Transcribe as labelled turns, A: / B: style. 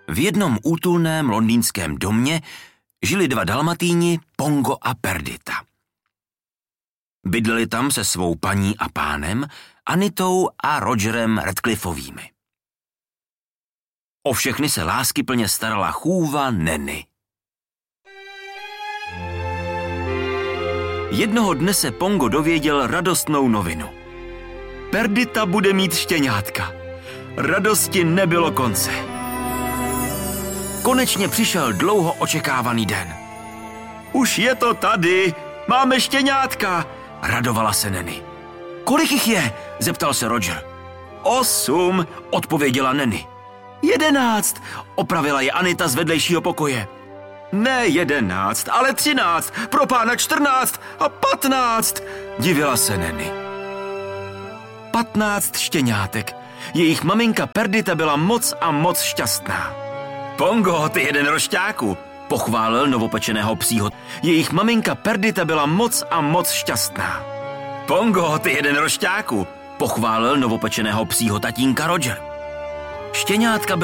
A: V jednom útulném londýnském domě žili dva dalmatíni, Pongo a Perdita. Bydleli tam se svou paní a pánem, Anitou a Rogerem Radcliffovými. O všechny se láskyplně starala chůva Nanny. Jednoho dne se Pongo dověděl radostnou novinu. Perdita bude mít štěňátka. Radosti nebylo konce. Konečně přišel dlouho očekávaný den. Už je to tady, máme štěňátka, radovala se Nanny. Kolik jich je? Zeptal se Roger. 8, odpověděla Nanny. 11, opravila je Anita z vedlejšího pokoje. Ne 11, ale 13, pro pána 14 a 15, divila se Nanny. 15 štěňátek. Jejich maminka Perdita byla moc a moc šťastná. Pongo, ty jeden rošťáku, pochválil novopečeného psího. Jejich maminka Perdita byla moc a moc šťastná. Pongo, ty jeden rošťáku, pochválil novopečeného psího tatínka Roger. Štěňátka